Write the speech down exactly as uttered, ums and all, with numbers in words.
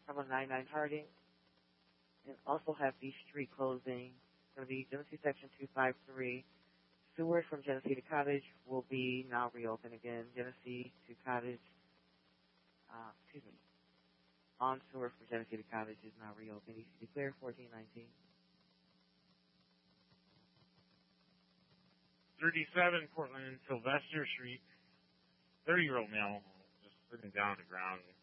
from a ninety-nine Harding. And also have the street closing for the Genesee Section two fifty-three. Seward from Genesee to Cottage will be now reopened again. Genesee to Cottage, uh, excuse me, on Seward from Genesee to Cottage is now reopened. E C declared fourteen nineteen. thirty-seven Portland Sylvester Street. thirty-year-old male just sitting down on the ground.